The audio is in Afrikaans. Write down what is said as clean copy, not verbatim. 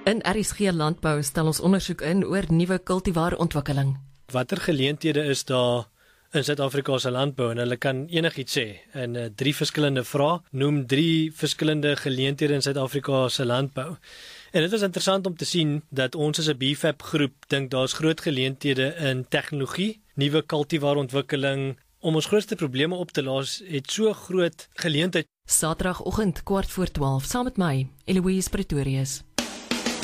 In RSG Landbou stel ons ondersoek in oor nuwe kultivaarontwikkeling. Watter geleenthede is daar in Suid-Afrika se landbou, en hulle kan enigiets sê. En 3 verskillende vrae, noem 3 verskillende geleenthede in Suid-Afrika se landbou. En dit is interessant om te sien dat ons as 'n BFAP groep dink daar's groot geleenthede in tegnologie, nuwe kultivaarontwikkeling. Om ons grootste probleme op te los, het so groot geleentheid. Saterdagoggend 12:15 saam met my, Eloise Pretorius.